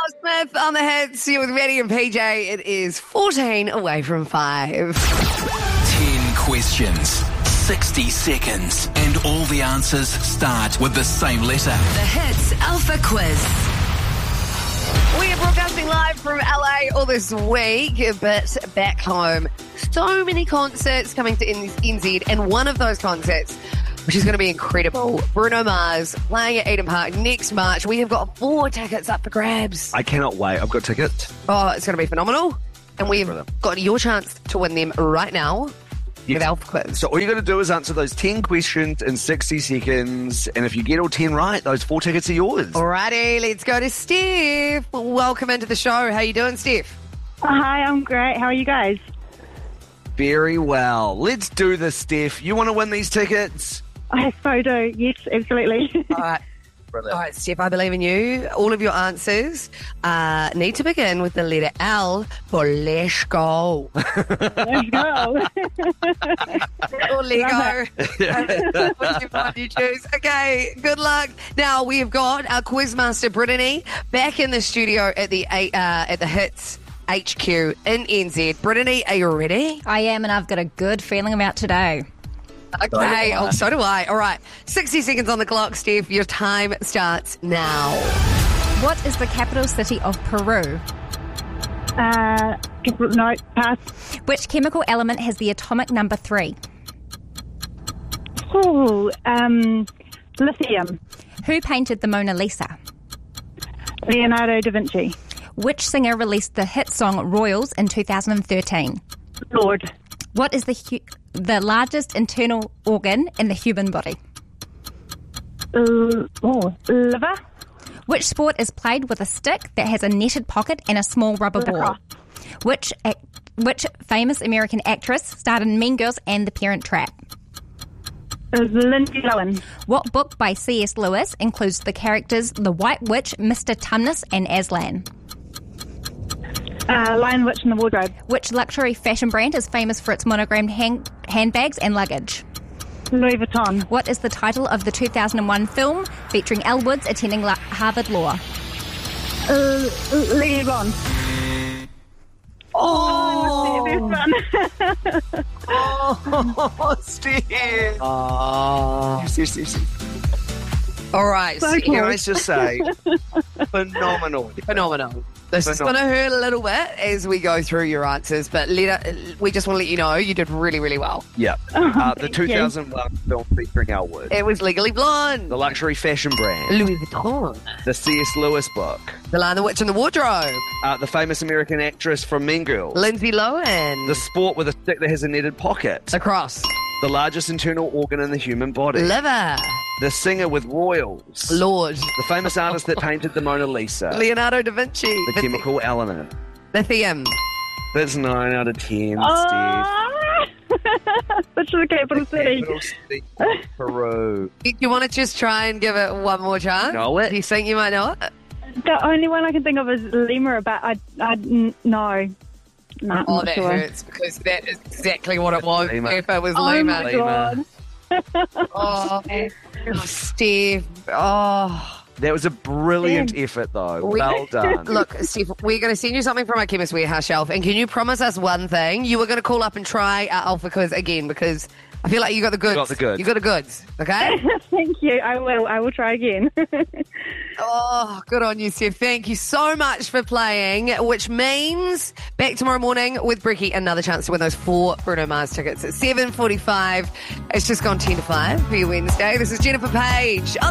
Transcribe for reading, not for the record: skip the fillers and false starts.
Smith on the hits. You're with Maddie and PJ. It is 14 away from 5. 10 questions, 60 seconds, and all the answers start with the same letter. The Hits Alpha Quiz. We are broadcasting live from LA all this week, but back home, so many concerts coming to NZ, and one of those concerts, which is going to be incredible, Bruno Mars playing at Eden Park next March. We have got 4 tickets up for grabs. I cannot wait. I've got tickets. Oh, it's going to be phenomenal. And we've got your chance to win them right now with Alpha Quiz. So all you got to do is answer those 10 questions in 60 seconds. And if you get all 10 right, those 4 tickets are yours. Alrighty, let's go to Steph. Welcome into the show. How you doing, Steph? Hi, I'm great. How are you guys? Very well. Let's do this, Steph. You want to win these tickets? I so do. Yes, absolutely. All right. Brilliant. All right, Steph, I believe in you. All of your answers need to begin with the letter L for let's go. Let's go. Or Lego. Whichever one you choose. Okay, good luck. Now, we've got our quizmaster, Brittany, back in the studio at the Hits HQ in NZ. Brittany, are you ready? I am, and I've got a good feeling about today. Okay, so do I. All right, 60 seconds on the clock, Steph. Your time starts now. What is the capital city of Peru? No, pass. Which chemical element has the atomic number 3? Ooh, lithium. Who painted the Mona Lisa? Leonardo da Vinci. Which singer released the hit song Royals in 2013? Lord. What is the largest internal organ in the human body? Liver. Which sport is played with a stick that has a netted pocket and a small rubber ball? Which famous American actress starred in Mean Girls and The Parent Trap? Lindsay Lohan. What book by C.S. Lewis includes the characters The White Witch, Mr. Tumnus, and Aslan? Lion, Witch, and the Wardrobe. Which luxury fashion brand is famous for its monogrammed handbags and luggage? Louis Vuitton. What is the title of the 2001 film featuring Elle Woods attending Harvard Law? Legally Blonde. Oh, Steve. Yes. All right, So Steph. Can I just say, phenomenal. Phenomenal. This is going to hurt a little bit as we go through your answers, but we just want to let you know you did really, really well. Yeah. The 2001 film featuring Elle Woods. It was Legally Blonde. The luxury fashion brand. Louis Vuitton. The C.S. Lewis book. The Lion, the Witch, and the Wardrobe. The famous American actress from Mean Girls. Lindsay Lohan. The sport with a stick that has a netted pocket. The Cross. The largest internal organ in the human body. Liver. The singer with Royals. Lord. The famous artist that painted the Mona Lisa. Leonardo da Vinci. The chemical element. Lithium. That's 9 out of 10, Which is the capital city? Capital city, Peru. You want to just try and give it one more chance? Know it. Do you think you might know it? The only one I can think of is Lima, but I no. No, Oh, I'm that not sure. hurts because that is exactly what it was. Lima. If it was Oh Lima. my God. Oh, Steve. Oh. That was a brilliant effort, though. Well done. Look, Steve, we're going to send you something from our Chemist Warehouse shelf, and can you promise us one thing? You were going to call up and try our Alpha Quiz again because I feel like you got the goods. Got the goods. You got the goods, okay? Thank you. I will try again. Oh, good on you, Steve. Thank you so much for playing, which means back tomorrow morning with Bricky, another chance to win those 4 Bruno Mars tickets at 7:45. It's just gone 10 to 5 for your Wednesday. This is Jennifer Page.